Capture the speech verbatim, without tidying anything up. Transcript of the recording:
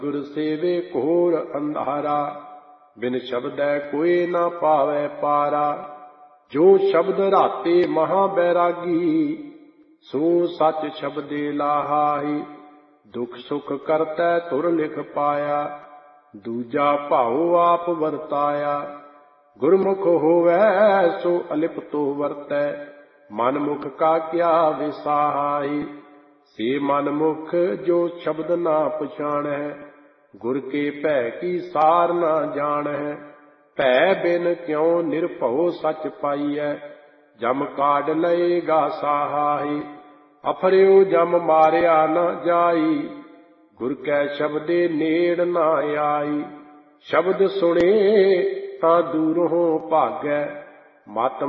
ਗੁਰ ਸੇਵੇ ਘੋਰ ਅੰਧਾਰਾ, ਬਿਨ ਸ਼ਬਦੈ ਕੋਇ ਨਾ ਪਾਵੈ ਪਾਰਾ। ਜੋ ਸ਼ਬਦ ਰਾਤੇ ਮਹਾ ਬੈਰਾਗੀ, ਸੋ ਸੱਚ ਸ਼ਬਦੇ ਲਾਹਾਈ। ਦੁਖ ਸੁਖ ਕਰਤੈ ਧੁਰ ਲਿਖ ਪਾਇਆ, ਦੂਜਾ ਭਾਉ ਆਪ ਵਰਤਾਇਆ। ਗੁਰਮੁਖ ਹੋਵੈ ਸੋ ਅਲਿਪਤੋ ਵਰਤੈ, ਮਨ ਮੁਖ ਕਾ ਕਿਆ ਵਿਸਾਹਾਈ। ਸੇ ਮਨ ਮੁਖ ਜੋ ਸ਼ਬਦ ਨਾ ਪਛਾਣੈ, ਗੁਰ ਕੇ ਭੈ ਕੀ ਸਾਰ ਨਾ ਜਾਣੈ। ਭੈ ਬਿਨ ਕਿਉ ਨਿਰਭਉ ਸੱਚ ਪਾਈਐ, ਜਮ ਕਾਢ ਲਏਗਾ ਸਾਹਾਈ। ਅਫਰਿਓ ਜਮ ਮਾਰਿਆ ਨਾ ਜਾਈ, ਗੁਰ ਕੈ ਸ਼ਬਦੇ ਨੇੜ ਨਾ ਆਈ। ਸ਼ਬਦ ਸੁਣੇ ਤਾਂ ਦੂਰੋਂ ਭਾਗੈ, ਮਤ